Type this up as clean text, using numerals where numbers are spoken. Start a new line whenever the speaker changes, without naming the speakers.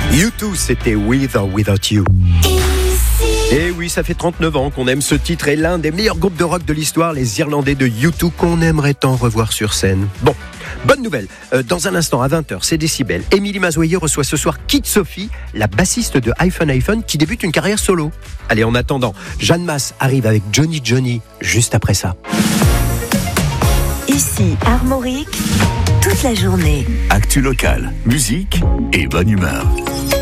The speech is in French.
U2, c'était With or Without You. Et oui, ça fait 39 ans qu'on aime ce titre et l'un des meilleurs groupes de rock de l'histoire, les Irlandais de U2, qu'on aimerait tant revoir sur scène. Bon, bonne nouvelle, dans un instant à 20h, c'est Décibel. Émilie Mazoyer reçoit ce soir Kit Sophie, la bassiste de iPhone, qui débute une carrière solo. Allez, en attendant, Jeanne Masse arrive avec Johnny, juste après ça.
Ici, Armorique, toute la journée.
Actu locale, musique et bonne humeur.